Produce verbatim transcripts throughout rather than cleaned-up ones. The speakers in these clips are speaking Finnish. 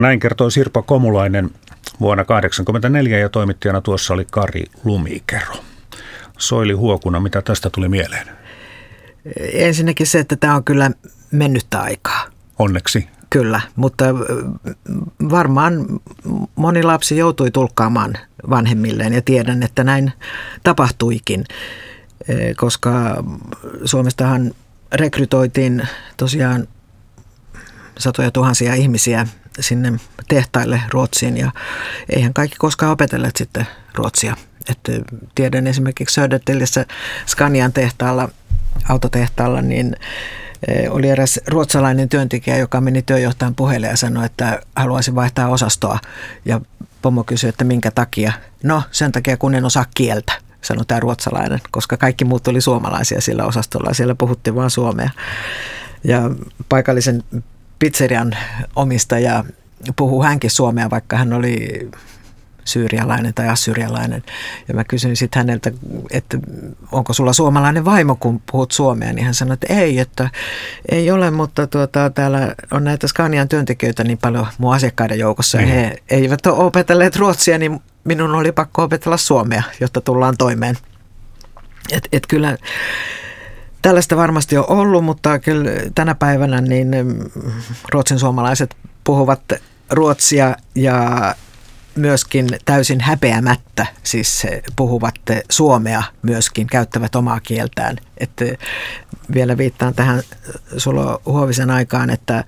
Näin kertoi Sirpa Komulainen vuonna tuhatyhdeksänsataakahdeksankymmentäneljä ja toimittajana tuossa oli Kari Lumikero. Soili Huokuna, mitä tästä tuli mieleen? Ensinnäkin se, että tämä on kyllä mennyttä aikaa. Onneksi. Kyllä, mutta varmaan moni lapsi joutui tulkkaamaan vanhemmilleen ja tiedän, että näin tapahtuikin, koska Suomestahan rekrytoitiin tosiaan satoja tuhansia ihmisiä sinne tehtaille Ruotsiin ja eihän kaikki koskaan opetelleet sitten ruotsia. Että tiedän esimerkiksi Södertäljissä Scanian tehtaalla, autotehtaalla, niin oli eräs ruotsalainen työntekijä, joka meni työjohtajan puheelle ja sanoi, että haluaisi vaihtaa osastoa. Ja pomo kysyi, että minkä takia? No sen takia, kun en osaa kieltä, sanoi tämä ruotsalainen, koska kaikki muut oli suomalaisia sillä osastolla ja siellä puhuttiin vaan suomea. Ja paikallisen pizzerian omistaja puhuu hänkin suomea, vaikka hän oli syyrialainen tai assyrialainen. Ja mä kysyin sitten häneltä, että onko sulla suomalainen vaimo, kun puhut suomea, niin hän sanoi, että ei, että ei ole, mutta tuota, täällä on näitä Scanian työntekijöitä niin paljon mun asiakkaiden joukossa. Mm. He eivät ole opetelleet ruotsia, niin minun oli pakko opetella suomea, jotta tullaan toimeen. Et, et kyllä tällaista varmasti on ollut, mutta kyllä tänä päivänä niin ruotsin suomalaiset puhuvat ruotsia ja myöskin täysin häpeämättä, siis puhuvat suomea myöskin, käyttävät omaa kieltään. Että vielä viittaan tähän Sulo Huovisen aikaan, että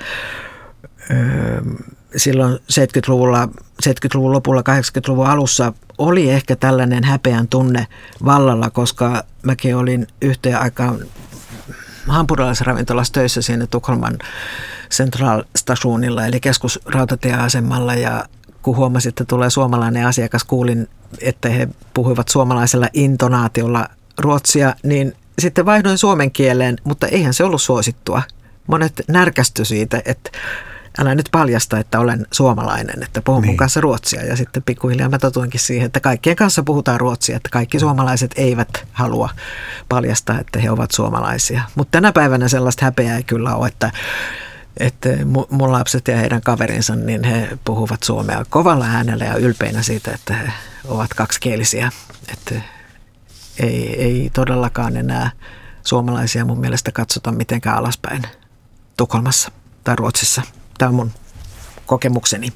silloin seitsemänkymmentäluvulla, seitsemänkymmentäluvun lopulla, kahdeksankymmentäluvun alussa oli ehkä tällainen häpeän tunne vallalla, koska mäkin olin yhteen aikaan hampurilaisravintolassa töissä siinä Tukholman Central Stationilla, eli keskusrautatieasemalla, ja kun huomasin, että tulee suomalainen asiakas, kuulin, että he puhuivat suomalaisella intonaatiolla ruotsia, niin sitten vaihdoin suomen kieleen, mutta eihän se ollut suosittua. Monet närkästy siitä, että älä nyt paljasta, että olen suomalainen, että puhun niin mun kanssa ruotsia. Ja sitten pikkuhiljaa mä totuinkin siihen, että kaikkien kanssa puhutaan ruotsia, että kaikki suomalaiset eivät halua paljastaa, että he ovat suomalaisia. Mutta tänä päivänä sellaista häpeää ei kyllä ole, että Että mun lapset ja heidän kaverinsa, niin he puhuvat suomea kovalla äänellä ja ylpeinä siitä, että he ovat kaksikielisiä. Että ei, ei todellakaan enää suomalaisia mun mielestä katsota mitenkään alaspäin Tukholmassa tai Ruotsissa. Tämä on mun kokemukseni.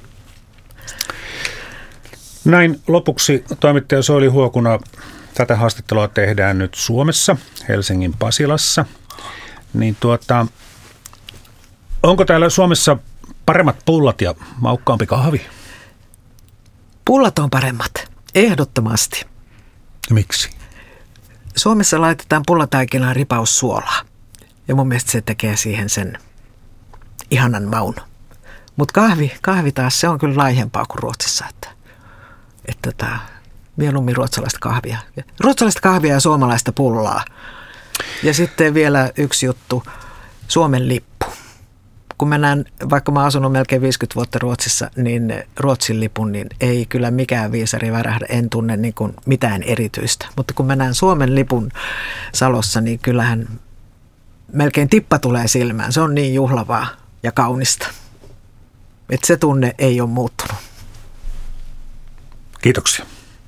Näin lopuksi toimittaja Soili Huokuna. Tätä haastattelua tehdään nyt Suomessa, Helsingin Pasilassa. Niin tuota... Onko täällä Suomessa paremmat pullat ja maukkaampi kahvi? Pullat on paremmat, ehdottomasti. Miksi? Suomessa laitetaan pullataikinaan ripaus suolaa. Ja mun mielestä se tekee siihen sen ihanan maun. Mutta kahvi, kahvi taas, se on kyllä laihempaa kuin Ruotsissa. Että, että tota, mieluummin ruotsalaista kahvia. Ruotsalaista kahvia ja suomalaista pullaa. Ja sitten vielä yksi juttu, Suomen lippu. Kun mä näen, vaikka mä oon asunut melkein viisikymmentä vuotta Ruotsissa, niin Ruotsin lipun, niin ei kyllä mikään viisari värähdä, en tunne niin kuin mitään erityistä. Mutta kun mä näen Suomen lipun Salossa, niin kyllähän melkein tippa tulee silmään. Se on niin juhlavaa ja kaunista. Että se tunne ei ole muuttunut. Kiitoksia.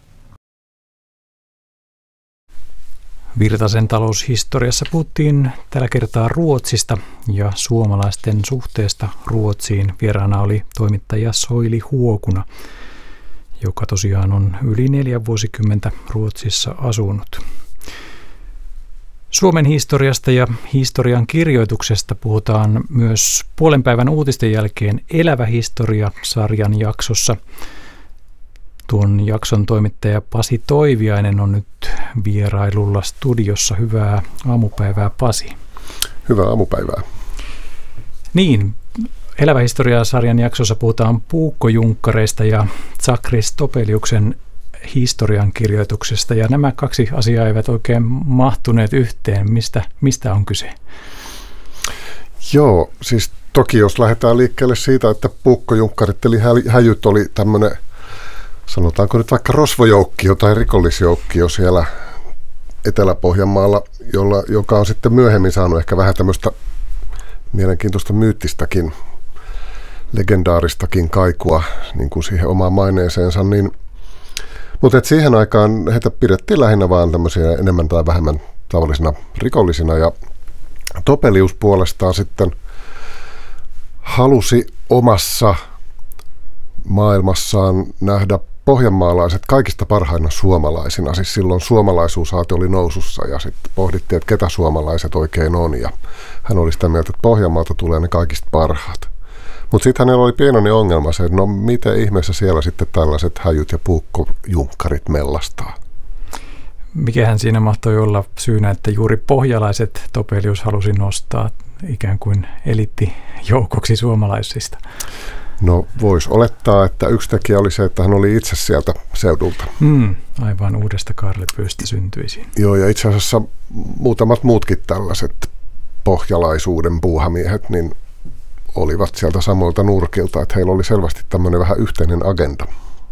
Virtasen taloushistoriassa puhuttiin tällä kertaa Ruotsista ja suomalaisten suhteesta Ruotsiin. Vieraana oli toimittaja Soili Huokuna, joka tosiaan on yli neljä vuosikymmentä Ruotsissa asunut. Suomen historiasta ja historian kirjoituksesta puhutaan myös puolen päivän uutisten jälkeen Elävä historia-sarjan jaksossa. Tuon jakson toimittaja Pasi Toiviainen on nyt vierailulla studiossa. Hyvää aamupäivää, Pasi. Hyvää aamupäivää. Niin, Elävä historia-sarjan jaksossa puhutaan puukkojunkkareista ja Tsakris Topeliuksen historiankirjoituksesta. Ja nämä kaksi asiaa eivät oikein mahtuneet yhteen. Mistä, mistä on kyse? Joo, siis toki jos lähdetään liikkeelle siitä, että puukkojunkkarit eli häjyt oli tämmöinen, sanotaanko nyt vaikka rosvojoukkio tai rikollisjoukkio siellä Etelä-Pohjanmaalla, jolla, joka on sitten myöhemmin saanut ehkä vähän tämmöistä mielenkiintoista myyttistäkin legendaaristakin kaikua niin kuin siihen omaan maineeseensa. Niin, mutta et siihen aikaan heitä pidettiin lähinnä vaan tämmöisiä enemmän tai vähemmän tavallisina rikollisina. Ja Topelius puolestaan sitten halusi omassa maailmassaan nähdä pohjanmaalaiset kaikista parhaina suomalaisina. Siis silloin suomalaisuusaate oli nousussa ja sitten pohdittiin, että ketä suomalaiset oikein on. Ja hän oli sitä mieltä, että Pohjanmaalta tulee ne kaikista parhaat. Mutta sitten hänellä oli pienoinen ongelma se, että no miten ihmeessä siellä sitten tällaiset häjyt ja puukkojunkkarit mellastaa. Mikähän siinä mahtoi olla syynä, että juuri pohjalaiset Topelius halusi nostaa ikään kuin eliittijoukoksi suomalaisista? No voisi olettaa, että yksi tekijä oli se, että hän oli itse sieltä seudulta. Mm, aivan uudesta Karlepyystä syntyisin. Joo, ja itse asiassa muutamat muutkin tällaiset pohjalaisuuden puuhamiehet niin olivat sieltä samoilta nurkilta, että heillä oli selvästi tämmöinen vähän yhteinen agenda.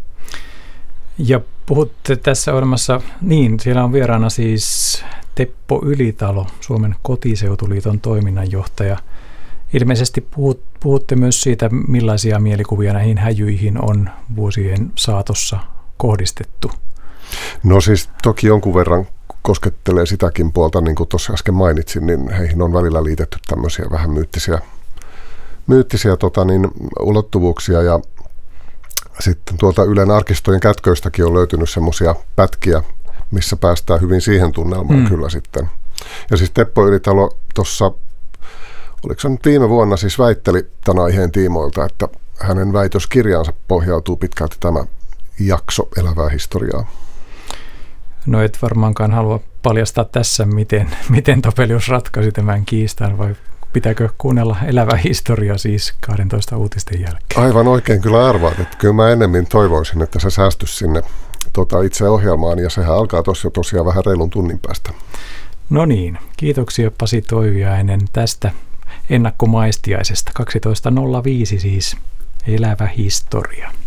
Ja puhutte tässä olemassa, niin siellä on vieraana siis Teppo Ylitalo, Suomen kotiseutuliiton toiminnanjohtaja. Ilmeisesti puhut, puhutte myös siitä, millaisia mielikuvia näihin häjyihin on vuosien saatossa kohdistettu. No siis toki jonkun verran koskettelee sitäkin puolta, niin kuin tuossa äsken mainitsin, niin heihin on välillä liitetty tämmöisiä vähän myyttisiä, myyttisiä tota niin, ulottuvuuksia ja sitten tuolta Ylen arkistojen kätköistäkin on löytynyt semmoisia pätkiä, missä päästään hyvin siihen tunnelmaan mm. kyllä sitten. Ja siis Teppo Ylitalo tuossa, oliko se nyt viime vuonna siis väitteli tämän aiheen tiimoilta, että hänen väitöskirjaansa pohjautuu pitkälti tämä jakso elävää historiaa. No et varmaankaan halua paljastaa tässä, miten, miten Topelius ratkaisi tämän kiistan, vai pitääkö kuunnella elävä historia siis kahdentoista uutisten jälkeen? Aivan oikein kyllä arvaat, että kyllä mä ennemmin toivoisin, että se säästyisi sinne tota, itse ohjelmaan, ja sehän alkaa tuossa jo tosiaan vähän reilun tunnin päästä. No niin, kiitoksia Pasi Toiviainen tästä ennakkomaistiaisesta. kaksitoista nolla viisi siis elävä historia.